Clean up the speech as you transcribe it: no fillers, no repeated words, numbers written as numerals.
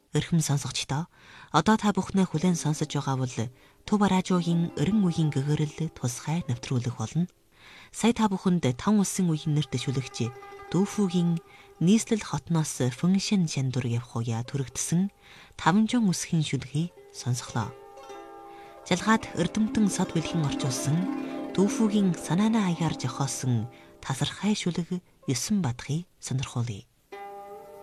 Өрхөм сонсогчдоо одоо та бүхнээ хүлээн сонсож байгаа бол Төв радиогийн өрн үеийн гэгэрэл тусгай нэвтрүүлэг болно. Сая та бүхэнд 5 улсын үеийн нэрт шүлэгч Дүүфүүгийн нийслэл хотноос Фэншэн Чандур явах уяа төрөгдсөн 500 үсгийн шүлгийг сонсглоо. Жалгаад эрдэмтэн сод бэлхэн орчуулсан Дүүфүүгийн санаанаа аяар жохоосон тасархай шүлэг 9 бадхыг сонирхуулъя.